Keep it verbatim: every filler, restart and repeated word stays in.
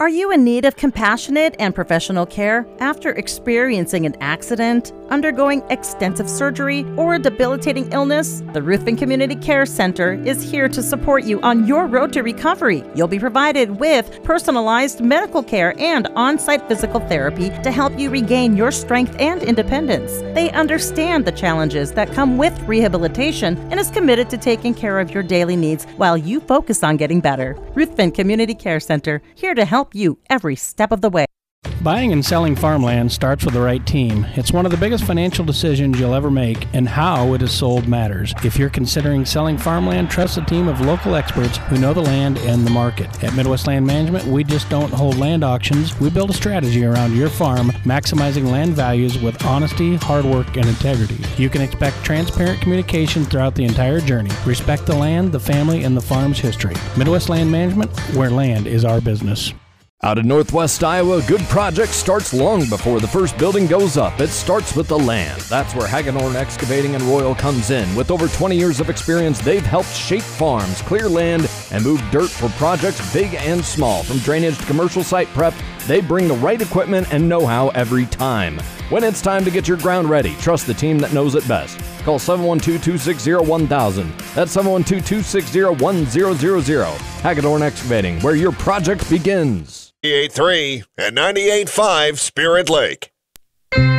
Are you in need of compassionate and professional care after experiencing an accident, undergoing extensive surgery, or a debilitating illness? The Ruthven Community Care Center is here to support you on your road to recovery. You'll be provided with personalized medical care and on-site physical therapy to help you regain your strength and independence. They understand the challenges that come with rehabilitation and is committed to taking care of your daily needs while you focus on getting better. Ruthven Community Care Center, here to help you every step of the way. Buying and selling farmland starts with the right team. It's one of the biggest financial decisions you'll ever make, and how it is sold matters. If you're considering selling farmland, trust a team of local experts who know the land and the market. At Midwest Land Management, we just don't hold land auctions. We build a strategy around your farm, maximizing land values with honesty, hard work, and integrity. You can expect transparent communication throughout the entire journey. Respect the land, the family, and the farm's history. Midwest Land Management, where land is our business. Out in Northwest Iowa, a good project starts long before the first building goes up. It starts with the land. That's where Hagedorn Excavating and Royal comes in. With over twenty years of experience, they've helped shape farms, clear land, and move dirt for projects big and small. From drainage to commercial site prep, they bring the right equipment and know-how every time. When it's time to get your ground ready, trust the team that knows it best. Call seven one two, two six zero, one thousand. That's seven one two, two six zero, one zero zero zero. Hagedorn Excavating, where your project begins. ninety-eight point three and ninety-eight point five Spirit Lake.